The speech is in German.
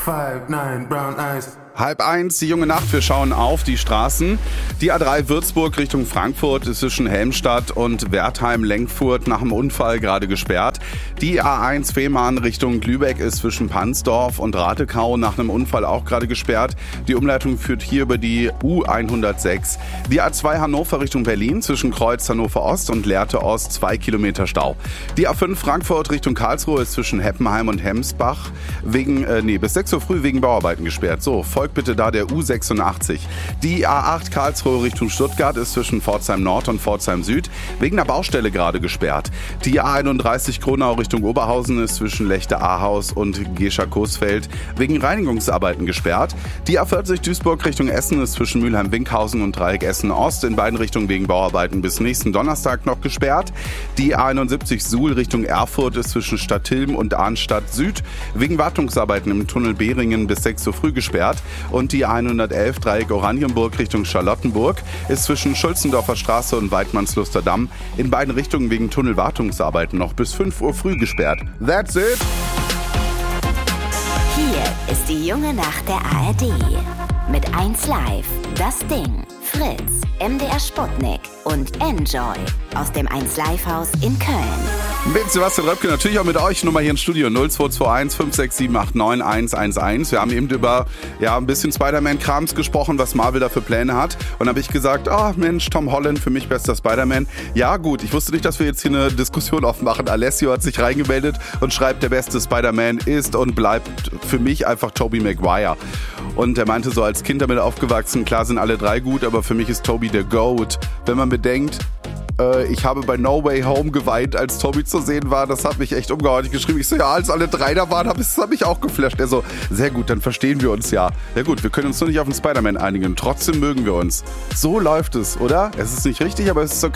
5'9", brown eyes. 12:30, die junge Nacht, wir schauen auf die Straßen. Die A3 Würzburg Richtung Frankfurt ist zwischen Helmstadt und Wertheim-Lenkfurt nach dem Unfall gerade gesperrt. Die A1 Fehmarn Richtung Lübeck ist zwischen Pansdorf und Ratekau nach einem Unfall auch gerade gesperrt. Die Umleitung führt hier über die U106. Die A2 Hannover Richtung Berlin zwischen Kreuz Hannover Ost und Lehrte Ost 2 Kilometer Stau. Die A5 Frankfurt Richtung Karlsruhe ist zwischen Heppenheim und Hemsbach bis 6 Uhr früh wegen Bauarbeiten gesperrt. So, folgt bitte da der U86. Die A8 Karlsruhe Richtung Stuttgart ist zwischen Pforzheim Nord und Pforzheim Süd wegen einer Baustelle gerade gesperrt. Die A31 Kronau Richtung Oberhausen ist zwischen Lechte-Ahaus und Gescher-Coesfeld wegen Reinigungsarbeiten gesperrt. Die A40 Duisburg Richtung Essen ist zwischen Mülheim-Winkhausen und Dreieck Essen-Ost in beiden Richtungen wegen Bauarbeiten bis nächsten Donnerstag noch gesperrt. Die A71 Suhl Richtung Erfurt ist zwischen Stadthilm und Arnstadt Süd wegen Wartungsarbeiten im Tunnel Behringen bis 6 Uhr früh gesperrt. Und die 111 Dreieck Oranienburg Richtung Charlottenburg ist zwischen Schulzendorfer Straße und Weidmannsluster Damm in beiden Richtungen wegen Tunnelwartungsarbeiten noch bis 5 Uhr früh gesperrt. That's it! Hier ist die junge Nacht der ARD. Mit 1Live, Das Ding, Fritz, MDR Sputnik und Enjoy aus dem 1Live-Haus in Köln. Mit Sebastian Röpke, natürlich auch mit euch, Nummer hier im Studio 0221 56789 111. Wir haben eben über ein bisschen Spider-Man-Krams gesprochen, was Marvel da für Pläne hat. Und habe ich gesagt, Mensch, Tom Holland, für mich bester Spider-Man. Ja gut, ich wusste nicht, dass wir jetzt hier eine Diskussion aufmachen. Alessio hat sich reingemeldet und schreibt, der beste Spider-Man ist und bleibt für mich einfach Tobey Maguire. Und er meinte so, als Kind damit aufgewachsen, klar sind alle drei gut, aber für mich ist Tobey der GOAT. Wenn man bedenkt, ich habe bei No Way Home geweint, als Tobey zu sehen war. Das hat mich echt umgehauen. Ich geschrieben, ich so, ja, als alle drei da waren, das hat mich auch geflasht. Er so, sehr gut, dann verstehen wir uns ja. Ja gut, wir können uns nur nicht auf den Spider-Man einigen. Trotzdem mögen wir uns. So läuft es, oder? Es ist nicht richtig, aber es ist okay.